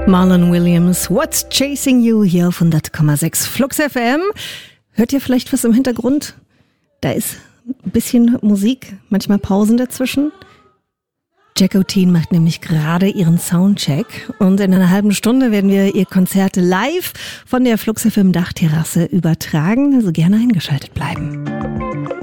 Marlon Williams, What's Chasing You, hier auf 100,6 Flux FM. Hört ihr vielleicht was im Hintergrund? Da ist ein bisschen Musik, manchmal Pausen dazwischen. Jacqueline macht nämlich gerade ihren Soundcheck und in einer halben Stunde werden wir ihr Konzert live von der Flux FM Dachterrasse übertragen, also gerne eingeschaltet bleiben.